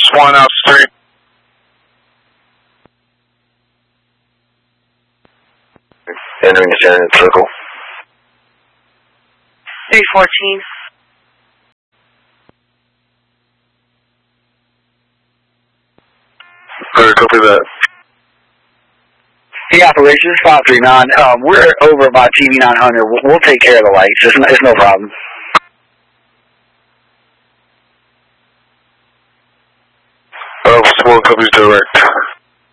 Swan out straight. Entering the standard circle. 314. Good, copy that. The operations 539. We're over by TV 900. We'll take care of the lights. It's no problem. Swan copies direct.